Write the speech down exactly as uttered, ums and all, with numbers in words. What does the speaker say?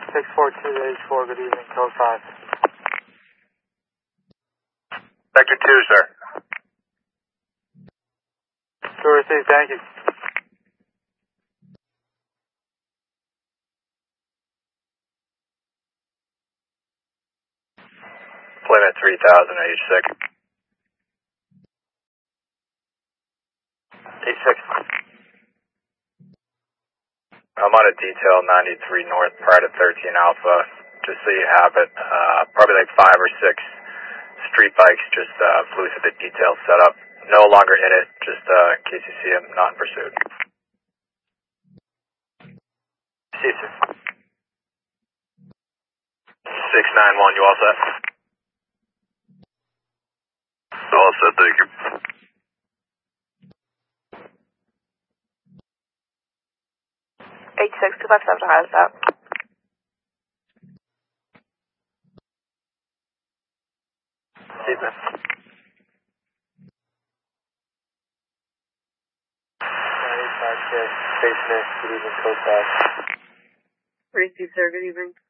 six four two eight four, good evening, code five. Sector two, sir. Two received, thank you. Plymouth three thousand, eighty-six. eighty-six. I'm on a detail ninety-three north, prior to thirteen alpha, just so you have it. Uh, probably like five or six street bikes just uh, flew through the detail setup. No longer in it, just uh, in case you see them, not in pursuit. See you soon. six nine one, you all set? All set, thank you. eight six two five seven, how's that? See you, man. ninety-five, station, good evening, code five. Received, sir, good evening.